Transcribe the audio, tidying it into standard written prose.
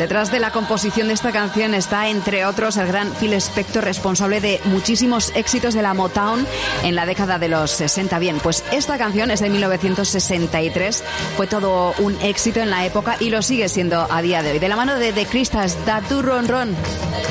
Detrás de la composición de esta canción está, entre otros, el gran Phil Spector, responsable de muchísimos éxitos de la Motown en la década de los 60. Bien, pues esta canción es de 1963, fue todo un éxito en la época y lo sigue siendo a día de hoy. De la mano de The Crystals, Da Tu Ron Ron.